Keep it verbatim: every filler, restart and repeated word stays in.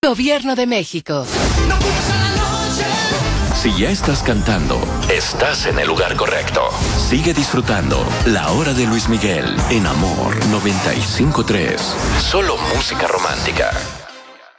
Gobierno de México. Si ya estás cantando, estás en el lugar correcto. Sigue disfrutando La Hora de Luis Miguel en Amor noventa y cinco punto tres. Solo música romántica.